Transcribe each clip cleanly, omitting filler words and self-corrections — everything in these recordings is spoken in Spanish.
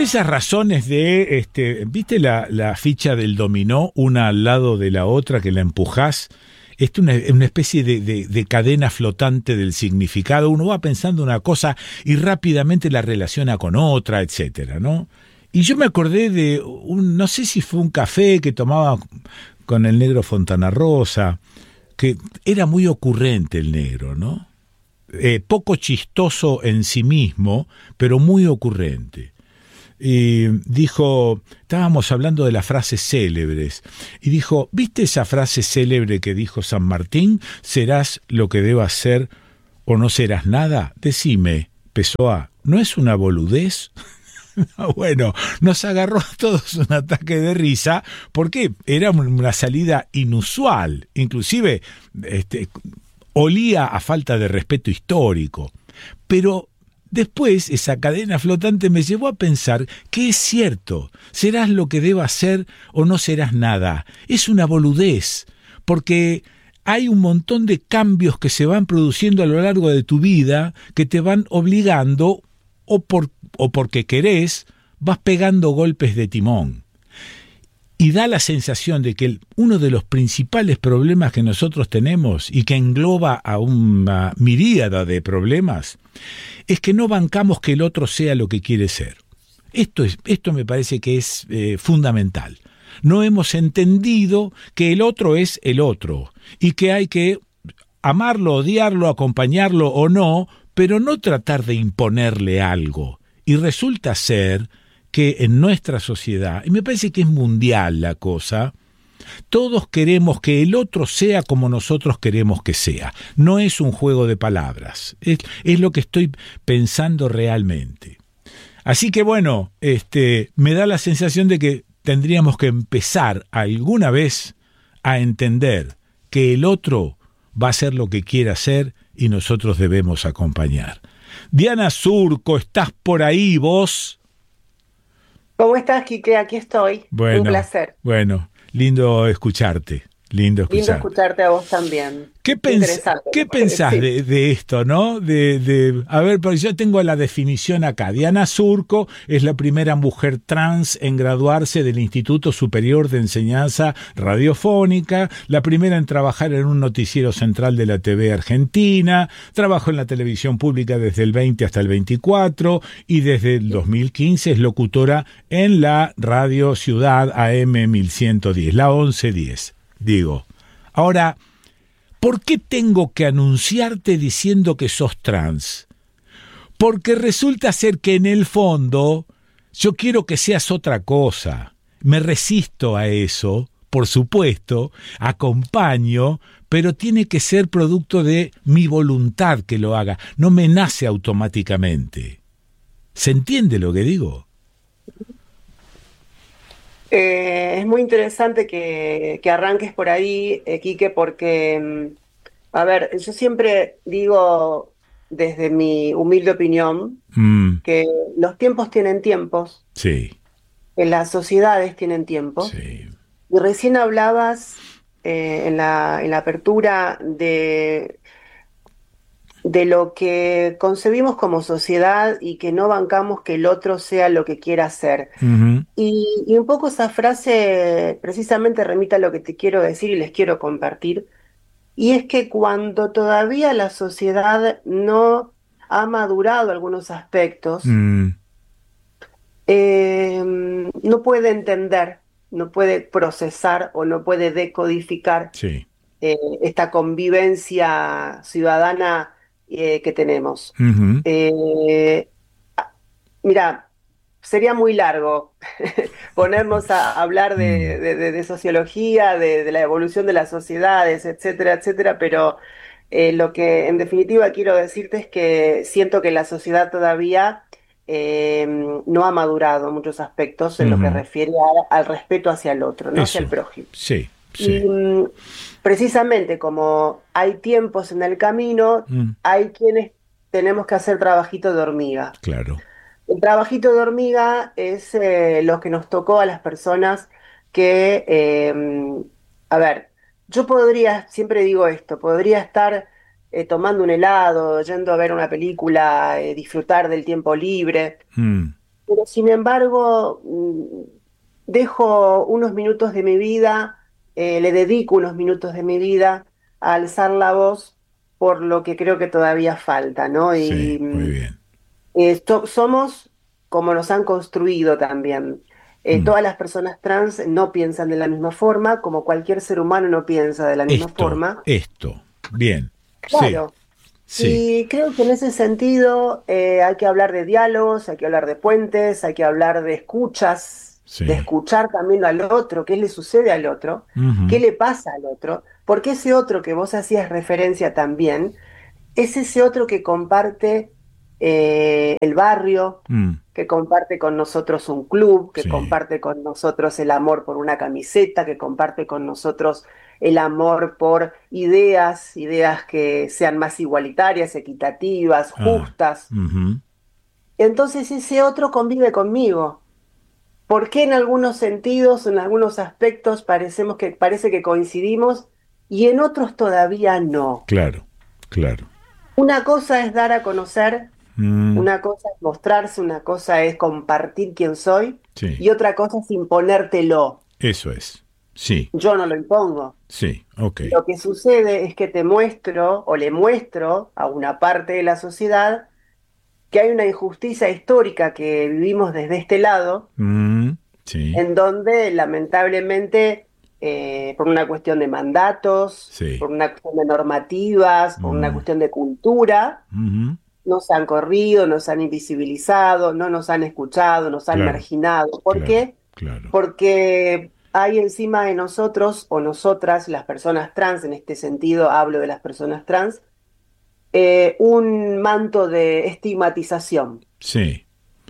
esas razones de, ¿viste la ficha del dominó, una al lado de la otra que la empujás? Es una especie de cadena flotante del significado. Uno va pensando una cosa y rápidamente la relaciona con otra, etcétera, ¿no? Y yo me acordé de no sé si fue un café que tomaba con el negro Fontana Rosa, que era muy ocurrente el negro, ¿no? Poco chistoso en sí mismo, pero muy ocurrente. Y dijo, estábamos hablando de las frases célebres, y dijo, ¿viste esa frase célebre que dijo San Martín? ¿Serás lo que debas ser o no serás nada? Decime, Pessoa, ¿no es una boludez? Bueno, nos agarró a todos un ataque de risa, porque era una salida inusual, inclusive olía a falta de respeto histórico, pero después, esa cadena flotante me llevó a pensar que es cierto, serás lo que debas ser o no serás nada. Es una boludez, porque hay un montón de cambios que se van produciendo a lo largo de tu vida que te van obligando, o porque querés, vas pegando golpes de timón. Y da la sensación de que uno de los principales problemas que nosotros tenemos y que engloba a una miríada de problemas es que no bancamos que el otro sea lo que quiere ser. Esto me parece que es fundamental. No hemos entendido que el otro es el otro y que hay que amarlo, odiarlo, acompañarlo o no, pero no tratar de imponerle algo. Y resulta ser que en nuestra sociedad, y me parece que es mundial la cosa, todos queremos que el otro sea como nosotros queremos que sea. No es un juego de palabras, es lo que estoy pensando realmente. Así que bueno, me da la sensación de que tendríamos que empezar alguna vez a entender que el otro va a ser lo que quiera ser y nosotros debemos acompañar. Diana Surco, ¿estás por ahí vos? ¿Cómo estás, Quique? Aquí estoy. Bueno, un placer. Bueno, lindo escucharte. Lindo escucharte a vos también. ¿Qué pensás Sí. de esto, no? A ver, porque yo tengo la definición acá. Diana Surco es la primera mujer trans en graduarse del Instituto Superior de Enseñanza Radiofónica, la primera en trabajar en un noticiero central de la TV argentina, trabajó en la televisión pública desde el 20 hasta el 24 y desde el 2015 es locutora en la Radio Ciudad AM 1110, la 1110. Digo, ahora, ¿por qué tengo que anunciarte diciendo que sos trans? Porque resulta ser que en el fondo yo quiero que seas otra cosa. Me resisto a eso, por supuesto, acompaño, pero tiene que ser producto de mi voluntad que lo haga. No me nace automáticamente. ¿Se entiende lo que digo? Es muy interesante que arranques por ahí, Quique, porque, a ver, yo siempre digo, desde mi humilde opinión, que los tiempos tienen tiempos, Sí. que las sociedades tienen tiempos, Sí. y recién hablabas en la apertura de lo que concebimos como sociedad y que no bancamos que el otro sea lo que quiera ser. Uh-huh. Y un poco esa frase precisamente remite a lo que te quiero decir y les quiero compartir, y es que cuando todavía la sociedad no ha madurado algunos aspectos, no puede entender, no puede procesar o no puede decodificar Sí. esta convivencia ciudadana que tenemos. Uh-huh. Mira, sería muy largo ponernos a hablar de sociología, de la evolución de las sociedades, etcétera, etcétera, pero lo que en definitiva quiero decirte es que siento que la sociedad todavía no ha madurado en muchos aspectos en lo que refiere al respeto hacia el otro, no hacia el prójimo. Sí, Y sí. precisamente como hay tiempos en el camino, hay quienes tenemos que hacer trabajito de hormiga. Claro. El trabajito de hormiga es lo que nos tocó a las personas que, a ver, yo podría, siempre digo esto, podría estar tomando un helado, yendo a ver una película, disfrutar del tiempo libre, pero sin embargo, dejo unos minutos de mi vida, le dedico unos minutos de mi vida a alzar la voz por lo que creo que todavía falta, ¿no? Sí, Y muy bien. somos como nos han construido también. Mm. Todas las personas trans no piensan de la misma forma, como cualquier ser humano no piensa de la misma forma. Esto. Bien. Sí, Claro. sí, Y creo que en ese sentido hay que hablar de diálogos, hay que hablar de puentes, hay que hablar de escuchas, de sí. escuchar también al otro, qué le sucede al otro, qué Ujú. le pasa al otro, porque ese otro que vos hacías referencia también es ese otro que comparte el barrio, Mm. que comparte con nosotros un club, que Sí. comparte con nosotros el amor por una camiseta, que comparte con nosotros el amor por ideas, ideas que sean más igualitarias, equitativas, Ah. justas. Ujú. Entonces ese otro convive conmigo. ¿Por qué en algunos sentidos, en algunos aspectos parece que coincidimos y en otros todavía no? Claro, claro. Una cosa es dar a conocer, Mm. una cosa es mostrarse, una cosa es compartir quién soy Sí, y otra cosa es imponértelo. eso es. Sí, Yo no lo impongo. sí, ok. Lo que sucede es que te muestro o le muestro a una parte de la sociedad que hay una injusticia histórica que vivimos desde este lado, Mm. Sí, en donde lamentablemente, por una cuestión de mandatos, sí. por una cuestión de normativas, por una Mm. cuestión de cultura, Ujú. nos han corrido, nos han invisibilizado, no nos han escuchado, nos han Claro, marginado. ¿Por claro, qué? claro. Porque hay encima de nosotros o nosotras, las personas trans, en este sentido hablo de las personas trans, un manto de estigmatización. Sí,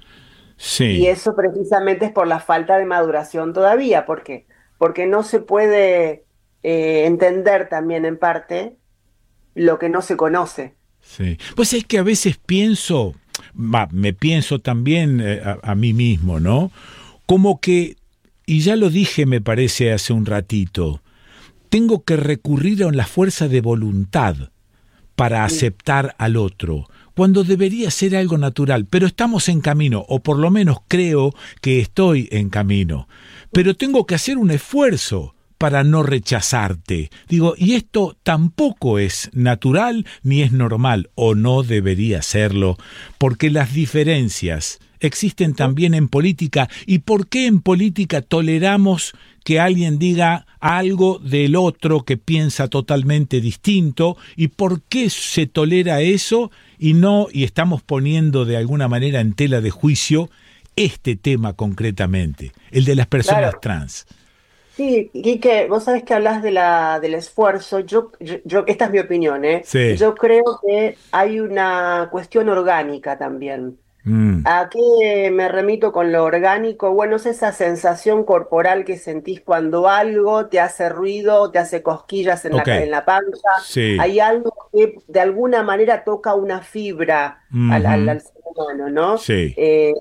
Y sí. eso precisamente es por la falta de maduración todavía. ¿Por qué? Porque no se puede entender también en parte lo que no se conoce. Sí. Pues es que a veces pienso, me pienso también a mí mismo, ¿no? Como que, y ya lo dije me parece hace un ratito, tengo que recurrir a la fuerza de voluntad para Mm. aceptar al otro, cuando debería ser algo natural, pero estamos en camino, o por lo menos creo que estoy en camino, pero tengo que hacer un esfuerzo para no rechazarte. Digo, y esto tampoco es natural ni es normal, o no debería serlo, porque las diferencias existen también en política. ¿Y por qué en política toleramos que alguien diga algo del otro que piensa totalmente distinto? ¿Y por qué se tolera eso y no, y estamos poniendo de alguna manera en tela de juicio este tema concretamente, el de las personas Claro. trans? Sí, Quique, vos sabés que hablas de del esfuerzo. Esta es mi opinión, ¿eh? Sí. Yo creo que hay una cuestión orgánica también. Mm. ¿A qué me remito con lo orgánico? Bueno, es esa sensación corporal que sentís cuando algo te hace ruido, te hace cosquillas en Ok. en la panza. Sí. Hay algo que de alguna manera toca una fibra Ujú. al ser humano, ¿no? Sí.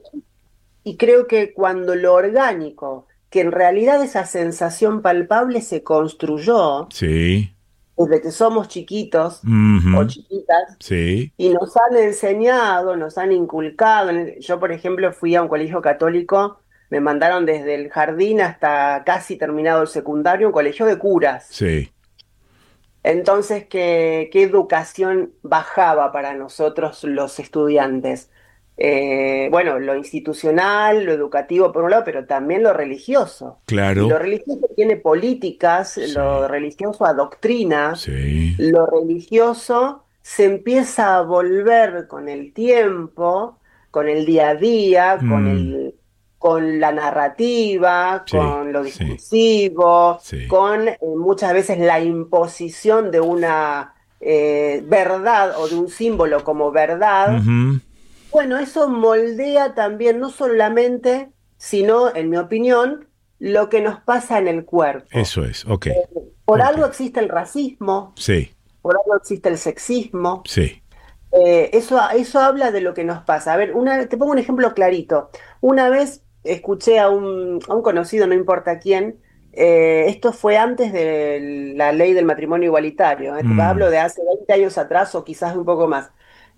Y creo que cuando lo orgánico, que en realidad esa sensación palpable se construyó Sí. desde que somos chiquitos o Ujú. chiquitas, Sí. y nos han enseñado, nos han inculcado. Yo, por ejemplo, fui a un colegio católico, me mandaron desde el jardín hasta casi terminado el secundario, un colegio de curas. Sí. Entonces, ¿qué educación bajaba para nosotros los estudiantes? Bueno, lo institucional, lo educativo por un lado, pero también lo religioso. Y lo Claro. religioso tiene políticas, lo Sí. religioso adoctrina, Sí. lo religioso se empieza a volver con el tiempo, con el día a día, Mm. con la narrativa, Sí. con lo Sí. discursivo, Sí. con muchas veces la imposición de una verdad o de un símbolo como verdad. Ujú. Bueno, eso moldea también no solamente, sino, en mi opinión, lo que nos pasa en el cuerpo. Eso es. Ok. Por Ok. algo existe el racismo, Sí. por algo existe el sexismo. Sí. Eso habla de lo que nos pasa. A ver, te pongo un ejemplo clarito. Una vez escuché a un conocido, no importa quién, esto fue antes de la ley del matrimonio igualitario, hablo Mm. de hace 20 años atrás o quizás un poco más.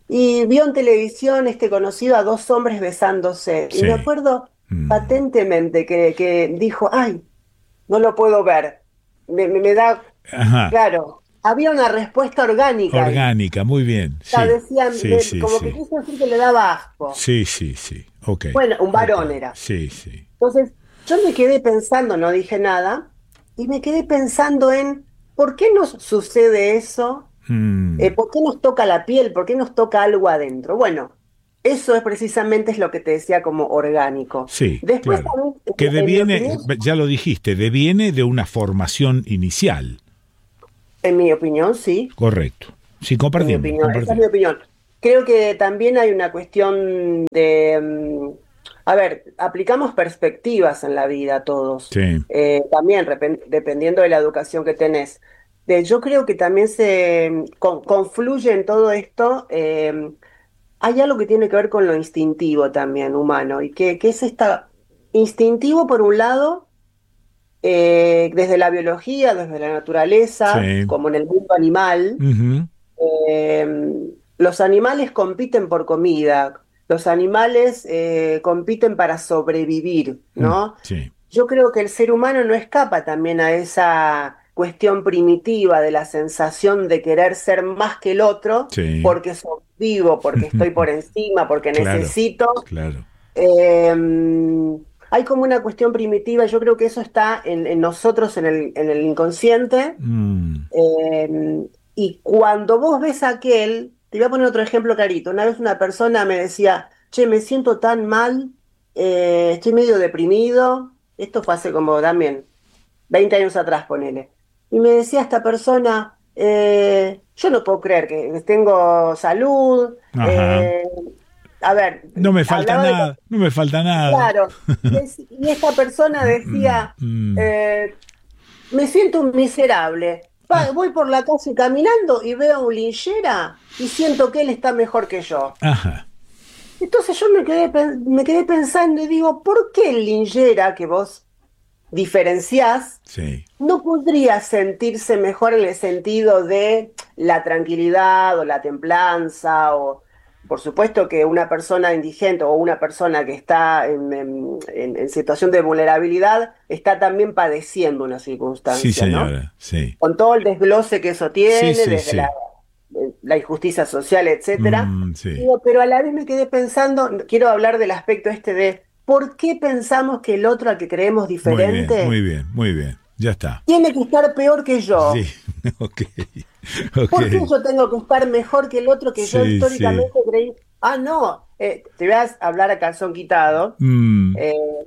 y vio en televisión conocido a dos hombres besándose. Y me Sí. acuerdo Mm. patentemente que dijo, ay, no lo puedo ver. Me da, Ajá. claro, había una respuesta orgánica ahí. Orgánica, muy bien. O sea, Sí. decían, Sí, sí, como que sí. quiso decir que le daba asco. Sí, sí, sí. Ok. Bueno, un Ok. varón era. Sí, sí. Entonces, yo me quedé pensando, no dije nada, y me quedé pensando en, ¿por qué nos sucede eso? Mm. ¿Por qué nos toca la piel? ¿Por qué nos toca algo adentro? Bueno, eso es precisamente es lo que te decía como orgánico. Sí, Después claro. también, Que en mi deviene, opinión, ya lo dijiste, deviene de una formación inicial. sí, Correcto. Sí, en mi compartimos, opinión, esa es mi compartimos. opinión. Creo que también hay una cuestión de, a ver, aplicamos perspectivas en la vida todos, Sí. también dependiendo de la educación que tenés. Yo creo que también se confluye en todo esto. Hay algo que tiene que ver con lo instintivo también humano, y que es instintivo por un lado, desde la biología, desde la naturaleza, Sí. como en el mundo animal. Ujú. eh, los animales compiten por comida, los animales compiten para sobrevivir, Mm. ¿no? Sí. Yo creo que el ser humano no escapa también a esa cuestión primitiva de la sensación de querer ser más que el otro, Sí. porque soy vivo, porque estoy por encima, porque Claro, necesito. claro. Eh, Hay como una cuestión primitiva, yo creo que eso está en nosotros, en el inconsciente. Mm. Y cuando vos ves a aquel, te voy a poner otro ejemplo clarito. Una vez una persona me decía, che, me siento tan mal, estoy medio deprimido. Esto fue hace como también 20 años atrás, ponele. Y me decía esta persona, yo no puedo creer que tengo salud. Ajá. A ver, No me falta hablaba de nada, no me falta nada. claro, y esta persona Mm, decía, mm. eh, me siento un miserable. Ah, Voy por la calle caminando y veo a un linchera y siento que él está mejor que yo. ajá. Entonces yo me quedé pensando y digo, ¿por qué el linchera que vos diferenciás Sí. no podría sentirse mejor en el sentido de la tranquilidad o la templanza? O, por supuesto que una persona indigente o una persona que está en situación de vulnerabilidad está también padeciendo una Sí, circunstancia, ¿no? señora. Sí. Con todo el desglose que eso Sí, tiene, sí, desde sí. la injusticia social, etcétera. Sí. Digo, pero a la vez me quedé pensando, quiero hablar del aspecto de por qué pensamos que el otro al que creemos Muy bien, diferente muy bien, muy bien. Ya está. tiene que estar peor que Sí. yo. Ok. Ok. ¿Por qué yo tengo que estar mejor que el otro que yo Sí, sí. históricamente creí? Ah, no, te voy a hablar a calzón quitado. Mm.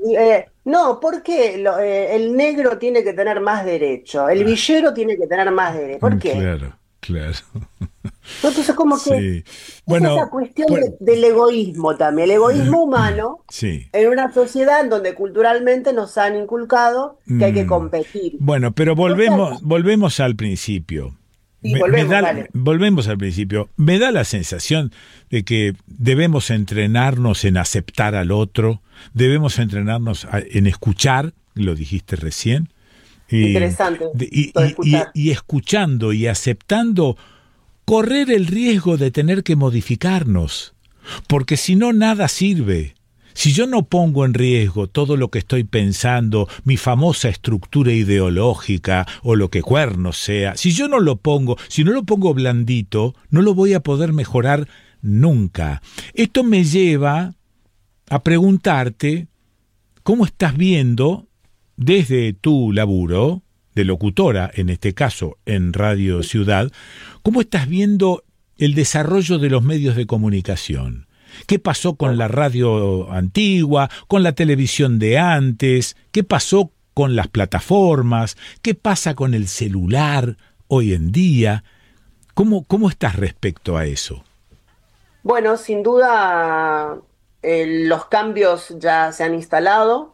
No, ¿por qué el negro tiene que tener más derecho? El Ah, villero tiene que tener más derecho. ¿Por qué? claro, claro. ¿No? Entonces, como que Sí. es esa Bueno, cuestión pues, del egoísmo también, el egoísmo humano sí. en una sociedad en donde culturalmente nos han inculcado que hay que Mm. competir. Bueno, pero Entonces, volvemos al principio. sí, volvemos, dale. Volvemos al principio. Me da la sensación de que debemos entrenarnos en aceptar al otro, debemos entrenarnos en escuchar, lo dijiste recién, y, Interesante esto de escuchar. y escuchando y aceptando, correr el riesgo de tener que modificarnos, porque si no, nada sirve. Si yo no pongo en riesgo todo lo que estoy pensando, mi famosa estructura ideológica o lo que cuerno sea, si yo no lo pongo, si no lo pongo blandito, no lo voy a poder mejorar nunca. Esto me lleva a preguntarte cómo estás viendo desde tu laburo de locutora, en este caso en Radio Ciudad, cómo estás viendo el desarrollo de los medios de comunicación. ¿Qué pasó con la radio antigua, con la televisión de antes? ¿Qué pasó con las plataformas? ¿Qué pasa con el celular hoy en día? ¿Cómo estás respecto a eso? Bueno, sin duda los cambios ya se han instalado.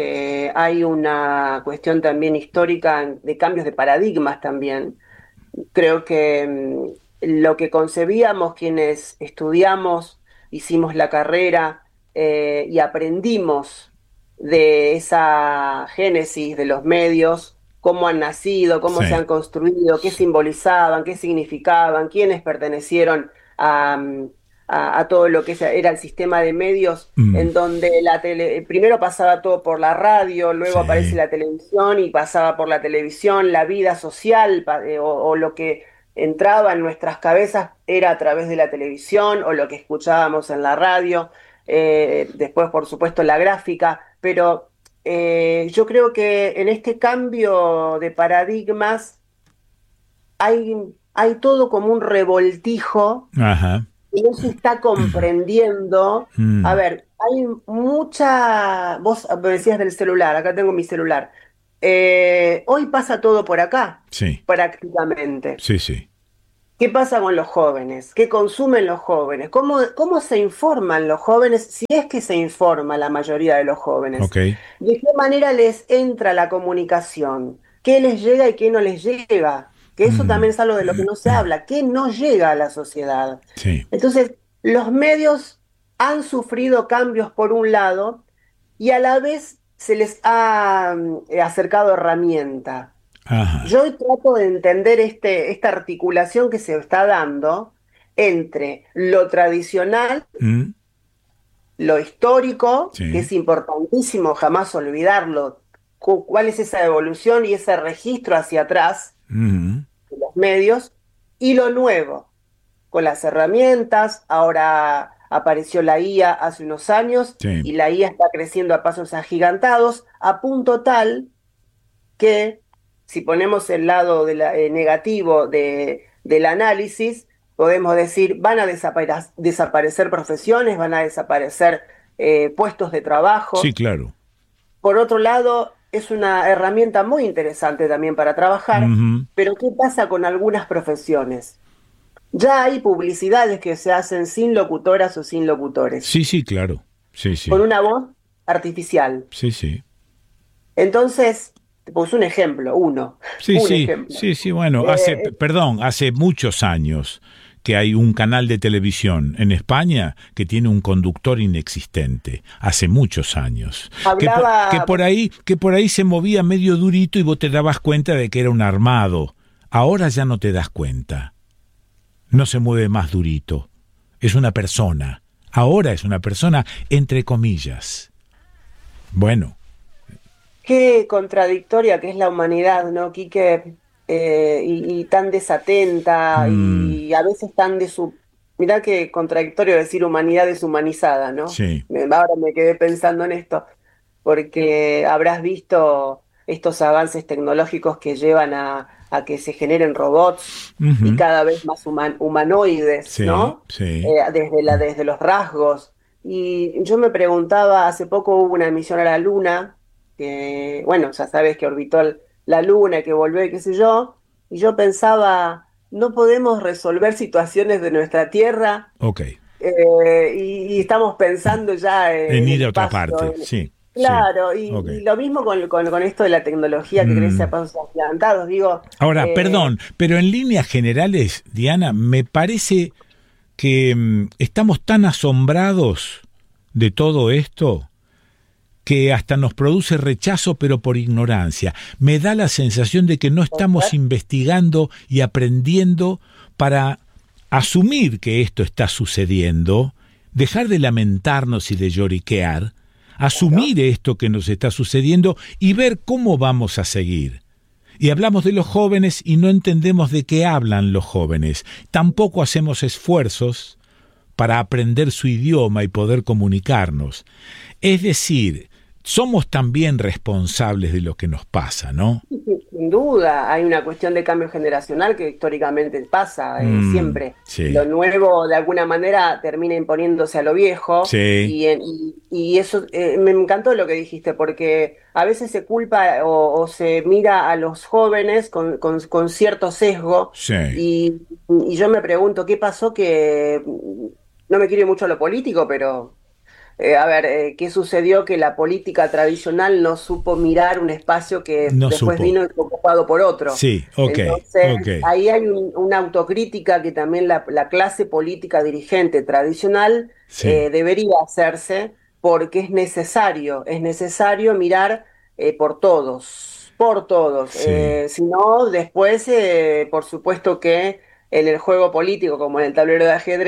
Hay una cuestión también histórica de cambios de paradigmas también. Creo que lo que concebíamos quienes estudiamos, hicimos la carrera y aprendimos de esa génesis de los medios, cómo han nacido, cómo se Sí, han construido, qué simbolizaban, qué significaban, quiénes pertenecieron a, a todo lo que era el sistema de medios, Mm, en donde primero pasaba todo por la radio, luego aparece sí, la televisión y pasaba por la televisión, la vida social o lo que entraba en nuestras cabezas era a través de la televisión o lo que escuchábamos en la radio, después por supuesto la gráfica, pero yo creo que en este cambio de paradigmas hay todo como un revoltijo ajá, y no se está comprendiendo. A mm, ver, hay mucha. Vos me decías del celular, acá tengo mi celular. Hoy pasa todo por acá, sí, prácticamente. sí, sí, ¿Qué pasa con los jóvenes? ¿Qué consumen los jóvenes? ¿Cómo se informan los jóvenes? Si es que se informa la mayoría de los jóvenes. ok, ¿De qué manera les entra la comunicación? ¿Qué les llega y qué no les llega? Que eso también mm, es algo de lo que no se habla. ¿Qué no llega a la sociedad? sí, Entonces, los medios han sufrido cambios por un lado y a la vez se les ha acercado herramienta. ajá, Yo hoy trato de entender esta articulación que se está dando entre lo tradicional, mm, lo histórico, que sí, es importantísimo jamás olvidarlo, cuál es esa evolución y ese registro hacia atrás mm, de los medios, y lo nuevo, con las herramientas. Ahora apareció la IA hace unos años sí, y la IA está creciendo a pasos agigantados, a punto tal que si ponemos el lado negativo del análisis, podemos decir, van a desaparecer profesiones, van a desaparecer puestos de sí, trabajo. claro, Por otro lado, es una herramienta muy interesante también para trabajar, ujú, pero ¿qué pasa con algunas profesiones? Ya hay publicidades que se hacen sin locutoras o sin locutores, sí, sí, claro, sí, con sí, una voz artificial. sí, sí. Entonces, te puse un ejemplo, Sí, un sí, ejemplo. sí, sí, bueno, Eh, perdón, hace muchos años que hay un canal de televisión en España que tiene un conductor inexistente, hace muchos años, Hablaba, que por ahí se movía medio durito y vos te dabas cuenta de que era un armado. Ahora ya no te das cuenta. No se mueve más durito. Es una persona. Ahora es una persona entre comillas. Bueno, qué contradictoria que es la humanidad, ¿no, Quique? Y tan desatenta mm, y a veces tan Mirá qué contradictorio decir humanidad deshumanizada, ¿no? sí, Ahora me quedé pensando en esto, porque habrás visto estos avances tecnológicos que llevan a que se generen robots y ujú, cada vez más humanoides, sí, ¿no? sí, Desde los rasgos. Y yo me preguntaba, hace poco hubo una misión a la Luna, que, bueno, ya sabes que orbitó la Luna, que volvió y qué sé yo, y yo pensaba, no podemos resolver situaciones de nuestra Tierra ok. y estamos pensando ya En en el ir a otra espacio. parte, sí, sí, Claro, ok. y lo mismo con esto de la tecnología que crece a Mm. pasos agigantados. Digo, Ahora, eh, perdón, pero en líneas generales, Diana, me parece que estamos tan asombrados de todo esto que hasta nos produce rechazo, pero por ignorancia. Me da la sensación de que no estamos investigando y aprendiendo para asumir que esto está sucediendo, dejar de lamentarnos y de lloriquear, claro. asumir esto que nos está sucediendo y ver cómo vamos a seguir. Y hablamos de los jóvenes y no entendemos de qué hablan los jóvenes. Tampoco hacemos esfuerzos para aprender su idioma y poder comunicarnos. Es decir, somos también responsables de lo que nos pasa, ¿no? Sin duda, hay una cuestión de cambio generacional que históricamente pasa siempre. Lo Sí, nuevo, de alguna manera, termina imponiéndose a lo viejo sí, y eso me encantó lo que dijiste, porque a veces se culpa o se mira a los jóvenes con cierto sesgo sí. y yo me pregunto, ¿qué pasó que no me quiero ir mucho a lo político, pero a ver, ¿qué sucedió? Que la política tradicional no supo mirar un espacio que No después supo. vino y fue ocupado por otro. Sí, ok, Entonces, ok. ahí hay una autocrítica que también la clase política dirigente tradicional Sí, debería hacerse porque es necesario mirar por todos, por todos. sí. Si no, después, por supuesto que en el juego político, como en el tablero de ajedrez,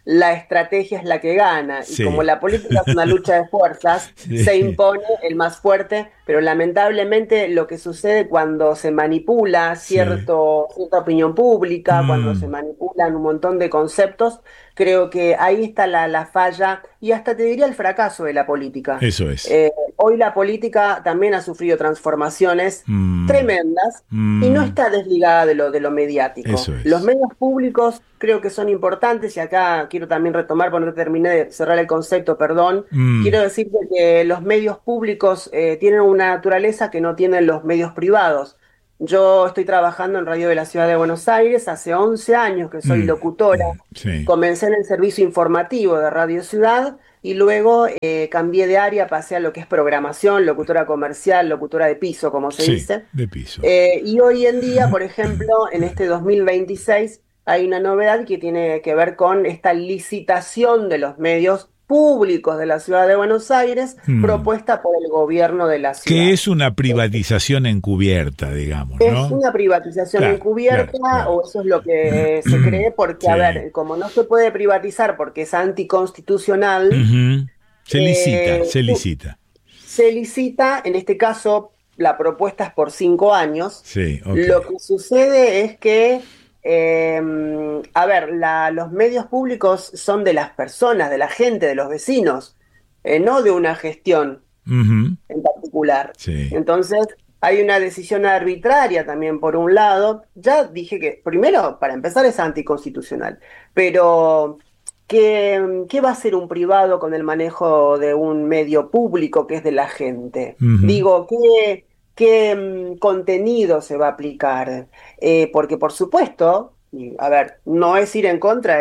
la estrategia es la que gana. Y Sí. como la política es una lucha de fuerzas, Sí. se impone el más fuerte, pero lamentablemente lo que sucede cuando se manipula Sí. cierta opinión pública, cuando se manipulan un montón de conceptos, creo que ahí está la falla y hasta te diría el fracaso de la política. Eso es. Hoy la política también ha sufrido transformaciones Mm, tremendas y no mm, está desligada de lo mediático. eso Los es. medios públicos creo que son importantes y acá quiero también retomar, porque no terminé de cerrar el concepto, perdón. Mm, Quiero decirte que los medios públicos tienen una naturaleza que no tienen los medios privados. Yo estoy trabajando en Radio de la Ciudad de Buenos Aires, hace 11 años que soy locutora. sí, Comencé en el servicio informativo de Radio Ciudad y luego cambié de área, pasé a lo que es programación, locutora comercial, locutora de piso, como se sí, dice. de piso. Y hoy en día, por ejemplo, en este 2026 hay una novedad que tiene que ver con esta licitación de los medios públicos de la Ciudad de Buenos Aires, Mm, propuesta por el gobierno de la que ciudad. es una privatización encubierta, digamos, Es ¿no? una privatización Claro, claro, encubierta, claro. o eso es lo que se cree, porque, a Sí. ver, como no se puede privatizar porque es anticonstitucional, Ujú. Se licita, se tú- licita. se licita, en este caso, la propuesta es por 5 años. Sí, ok. Lo que sucede es que, a ver, los medios públicos son de las personas, de la gente, de los vecinos, no de una gestión Ujú. en particular. Sí. Entonces, hay una decisión arbitraria también por un lado. Ya dije que, primero, para empezar, es anticonstitucional, pero ¿qué va a hacer un privado con el manejo de un medio público que es de la gente? Ujú. Digo, ¿qué contenido se va a aplicar? Porque, por supuesto, y, a ver, no es ir en contra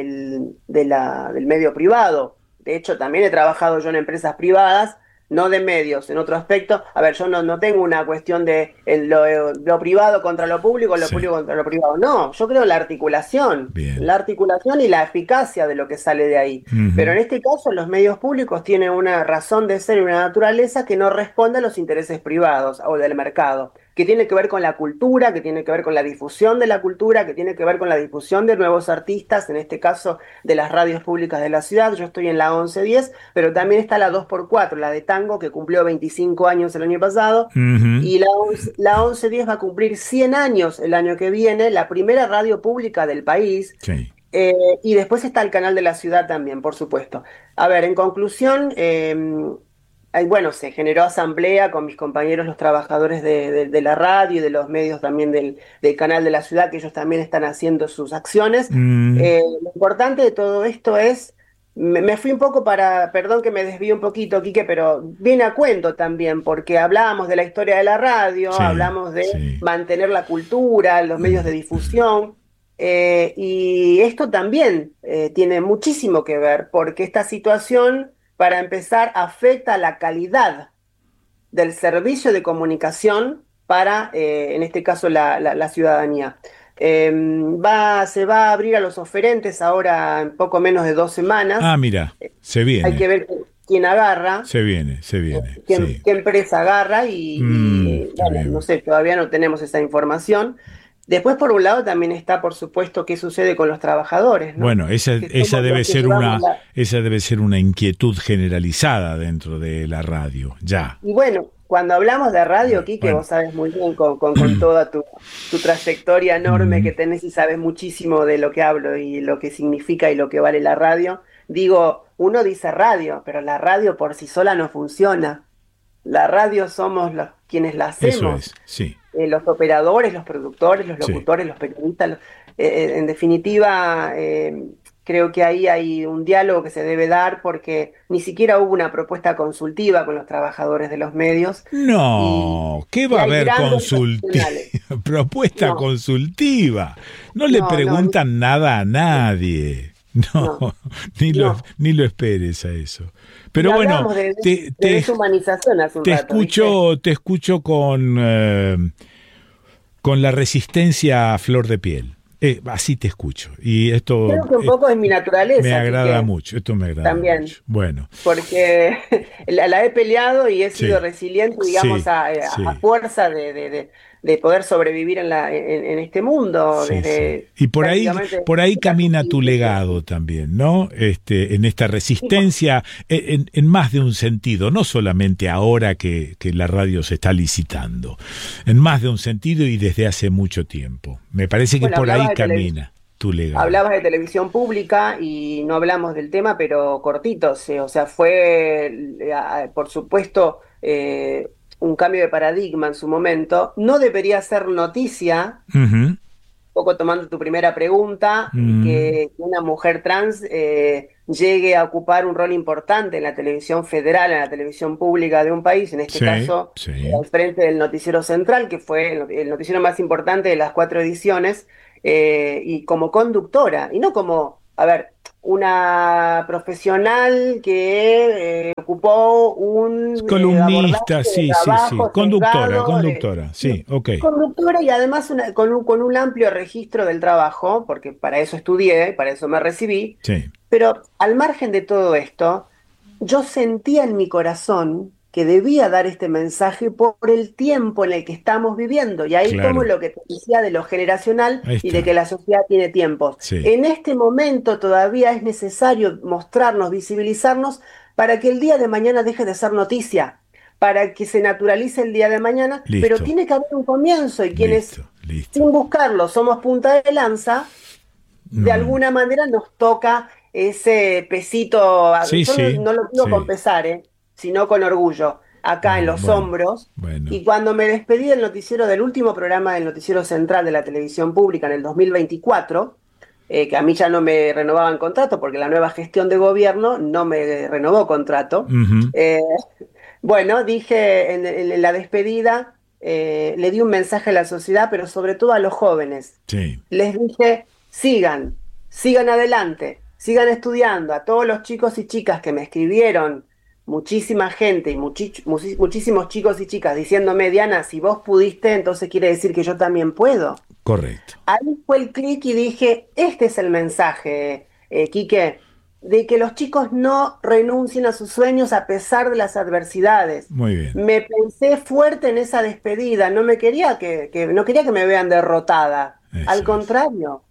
del medio privado. De hecho, también he trabajado yo en empresas privadas, no de medios, en otro aspecto. A ver, yo no tengo una cuestión de lo privado contra lo Sí. público contra lo privado. No, yo creo en Bien. la articulación y la eficacia de lo que sale de ahí. Pero Ujú. en este caso, los medios públicos tienen una razón de ser y una naturaleza que no responde a los intereses privados o del mercado, que tiene que ver con la cultura, que tiene que ver con la difusión de la cultura, que tiene que ver con la difusión de nuevos artistas, en este caso de las radios públicas de la ciudad. Yo estoy en la 1110, pero también está la 2x4, la de tango, que cumplió 25 años el año pasado, Ujú. y la 1110 va a cumplir 100 años el año que viene, la primera radio pública del país. Sí. Y después está el canal de la ciudad también, por supuesto. A ver, en conclusión, bueno, se generó asamblea con mis compañeros, los trabajadores de la radio y de los medios también del canal de la ciudad, que ellos también están haciendo sus acciones. Mm, Lo importante de todo esto es, me fui un poco perdón que me desvío un poquito, Quique, pero viene a cuento también, porque hablábamos de la historia de la radio, sí, hablamos de sí. mantener la cultura, los medios de difusión. Y esto también tiene muchísimo que ver, porque esta situación, para empezar, afecta a la calidad del servicio de comunicación para, en este caso, la ciudadanía. Se va a abrir a los oferentes ahora en poco menos de 2 semanas. Ah, mira, se Hay que viene, ver quién agarra, se viene, qué, sí. qué empresa agarra Está bueno, no bien. sé, todavía no tenemos esa información. Después, por un lado, también está, por supuesto, qué sucede con los trabajadores, ¿no? Bueno, esa, Que esa somos debe los que ser llevamos la... esa debe ser una inquietud generalizada dentro de la radio, ya. Y bueno, cuando hablamos de radio, Quique, Bueno. vos sabes muy bien con toda tu trayectoria enorme Mm, que tenés y sabes muchísimo de lo que hablo y lo que significa y lo que vale la radio. Digo, uno dice radio, pero la radio por sí sola no funciona. La radio somos quienes la eso hacemos. es, sí, Los operadores, los productores, los sí. locutores, los periodistas. En definitiva, creo que ahí hay un diálogo que se debe dar porque ni siquiera hubo una propuesta consultiva con los trabajadores de los medios y, No, ¿qué y va a hay haber grandes consultiva? profesionales. Propuesta No, consultiva. No le no, preguntan nada a nadie. No, no, ni lo, no. ni lo esperes a eso. Y Pero bueno, hablábamos te, de te, deshumanización hace un rato, ¿viste? te escucho con la resistencia a flor de piel. Así te escucho. Y esto Creo que un poco es mi me naturaleza, agrada Quique, mucho. Esto me agrada también. mucho. Bueno, Porque la he peleado y he sido sí, resiliente, digamos, sí, a sí. fuerza de poder sobrevivir en este mundo. Sí, Desde sí. Y por ahí camina tu legado también, ¿no? En esta resistencia, en más de un sentido, no solamente ahora que la radio se está licitando, en más de un sentido y desde hace mucho tiempo. Me parece que por ahí camina tu legado. Hablabas de televisión pública y no hablamos del tema, pero cortito, o sea, fue, por supuesto, un cambio de paradigma en su momento. No debería ser noticia, Uh-huh. un poco tomando tu primera pregunta, que una mujer trans llegue a ocupar un rol importante en la televisión federal, en la televisión pública de un país, en este caso, al frente del Noticiero Central, que fue el noticiero más importante de las 4 ediciones, y como conductora, y no como, a ver, una profesional que ocupó un columnista, sí, conductora, sí, ok. Conductora y además con un amplio registro del trabajo, porque para eso estudié, para eso me recibí, sí. Pero al margen de todo esto, yo sentía en mi corazón que debía dar este mensaje por el tiempo en el que estamos viviendo. Y ahí tomo lo que te decía de lo generacional y de que la sociedad tiene tiempos. Sí. En este momento todavía es necesario mostrarnos, visibilizarnos, para que el día de mañana deje de ser noticia, para que se naturalice el día de mañana, pero tiene que haber un comienzo y quienes, sin buscarlo, somos punta de lanza, de alguna manera nos toca ese pesito, no lo digo con pesar, sino con orgullo, acá en los hombros. Y cuando me despedí del noticiero, del último programa del Noticiero Central de la televisión pública en el 2024, que a mí ya no me renovaban contrato porque la nueva gestión de gobierno no me renovó contrato, bueno, dije en la despedida, le di un mensaje a la sociedad, pero sobre todo a los jóvenes. Les dije, sigan adelante, sigan estudiando. A todos los chicos y chicas que me escribieron, muchísima gente y muchísimos chicos y chicas diciéndome, Diana, si vos pudiste, entonces quiere decir que yo también puedo. Correcto. Ahí fue el clic y dije, este es el mensaje, Quique, de que los chicos no renuncien a sus sueños a pesar de las adversidades. Muy bien. Me pensé fuerte en esa despedida, no quería que me vean derrotada, al contrario,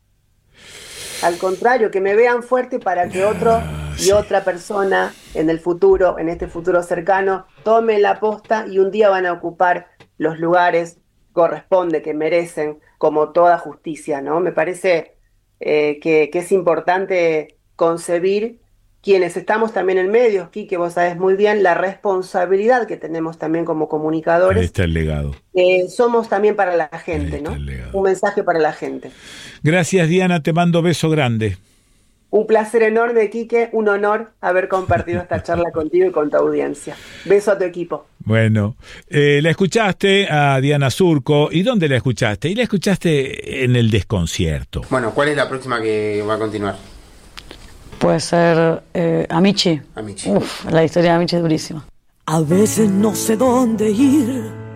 que me vean fuerte para que otro y otra persona en el futuro, en este futuro cercano, tome la posta y un día van a ocupar los lugares que merecen, como toda justicia, ¿no? Me parece que es importante concebir quienes estamos también en medios, Quique, vos sabés muy bien la responsabilidad que tenemos también como comunicadores. Ahí está el legado. Somos también para la gente, ¿no? Un mensaje para la gente. Gracias, Diana, te mando beso grande. Un placer enorme, Quique, un honor haber compartido esta charla contigo y con tu audiencia. Beso a tu equipo. Bueno, la escuchaste a Diana Surco. ¿Y dónde la escuchaste? Y la escuchaste en El Desconcierto. Bueno, ¿cuál es la próxima que va a continuar? Puede ser Amici. Amici. La historia de Amici es durísima. A veces no sé dónde ir